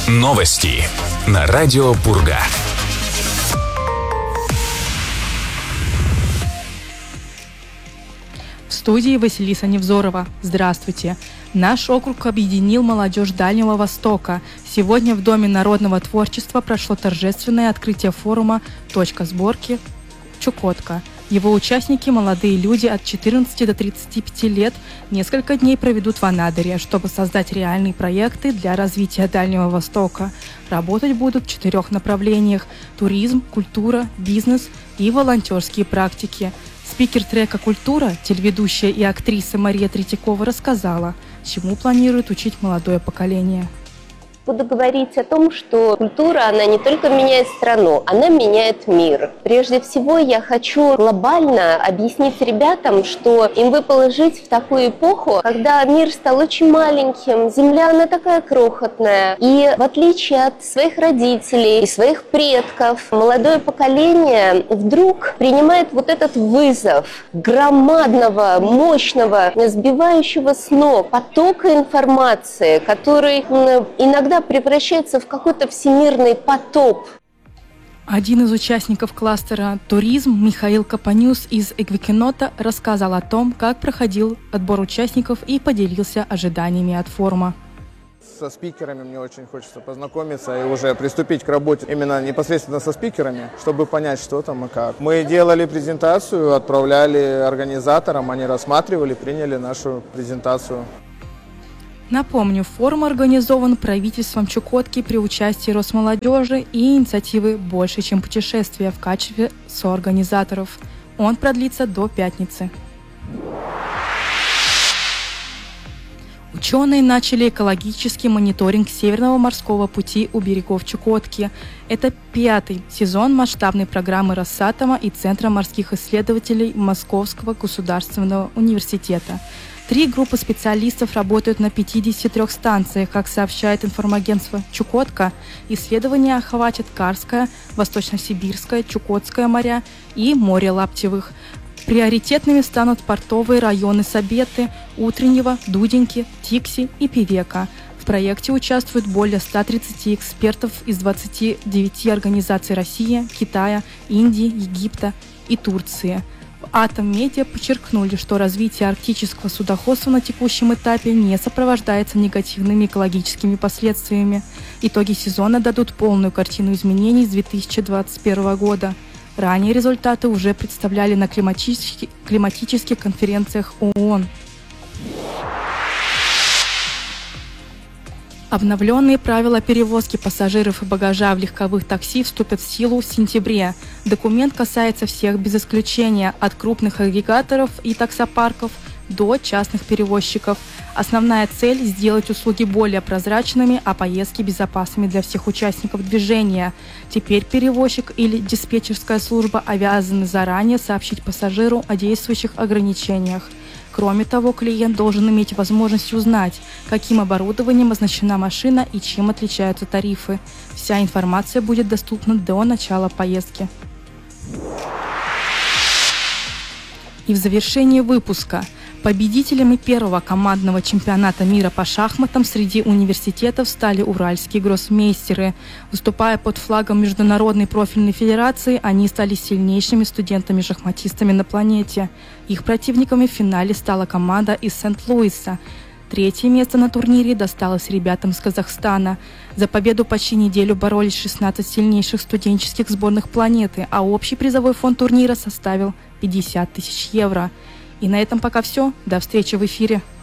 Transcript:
Новости на радио Пурга. В студии Василиса Невзорова. Здравствуйте. Наш округ объединил молодежь Дальнего Востока. Сегодня в Доме народного творчества прошло торжественное открытие форума «Точка сборки Чукотка». Его участники, молодые люди от 14 до 35 лет, несколько дней проведут в Анадыре, чтобы создать реальные проекты для развития Дальнего Востока. Работать будут в 4 направлениях – туризм, культура, бизнес и волонтерские практики. Спикер трека «Культура», телеведущая и актриса Мария Третьякова рассказала, чему планирует учить молодое поколение. Буду говорить о том, что культура, она не только меняет страну, она меняет мир. Прежде всего, я хочу глобально объяснить ребятам, что им выпало жить в такую эпоху, когда мир стал очень маленьким, земля, она такая крохотная. И в отличие от своих родителей и своих предков, молодое поколение вдруг принимает вот этот вызов громадного, мощного, сбивающего с ног потока информации, который иногда превращается в какой-то всемирный потоп. Один из участников кластера «Туризм» Михаил Капанюс из Эквикенота рассказал о том, как проходил отбор участников и поделился ожиданиями от форума. Со спикерами мне очень хочется познакомиться и уже приступить к работе именно непосредственно со спикерами, чтобы понять, что там и как. Мы делали презентацию, отправляли организаторам, они рассматривали, приняли нашу презентацию. Напомню, форум организован правительством Чукотки при участии Росмолодежи и инициативы «Больше, чем путешествия» в качестве соорганизаторов. Он продлится до пятницы. Ученые начали экологический мониторинг Северного морского пути у берегов Чукотки. Это 5-й сезон масштабной программы Росатома и Центра морских исследователей Московского государственного университета. 3 группы специалистов работают на 53 станциях, как сообщает информагентство «Чукотка». Исследования охватят Карское, Восточно-Сибирское, Чукотское моря и море Лаптевых. Приоритетными станут портовые районы Сабеты, Утреннего, Дуденьки, Тикси и Певека. В проекте участвуют более 130 экспертов из 29 организаций России, Китая, Индии, Египта и Турции. Атоммедиа подчеркнули, что развитие арктического судоходства на текущем этапе не сопровождается негативными экологическими последствиями. Итоги сезона дадут полную картину изменений с 2021 года. Ранее результаты уже представляли на климатических конференциях ООН. Обновленные правила перевозки пассажиров и багажа в легковых такси вступят в силу в сентябре. Документ касается всех без исключения, от крупных агрегаторов и таксопарков до частных перевозчиков. Основная цель – сделать услуги более прозрачными, а поездки безопасными для всех участников движения. Теперь перевозчик или диспетчерская служба обязаны заранее сообщить пассажиру о действующих ограничениях. Кроме того, клиент должен иметь возможность узнать, каким оборудованием оснащена машина и чем отличаются тарифы. Вся информация будет доступна до начала поездки. И в завершении выпуска. Победителями первого командного чемпионата мира по шахматам среди университетов стали уральские гроссмейстеры. Выступая под флагом Международной профильной федерации, они стали сильнейшими студентами-шахматистами на планете. Их противниками в финале стала команда из Сент-Луиса. 3-е место на турнире досталось ребятам из Казахстана. За победу почти неделю боролись 16 сильнейших студенческих сборных планеты, а общий призовой фонд турнира составил 50 000 евро. И на этом пока все. До встречи в эфире.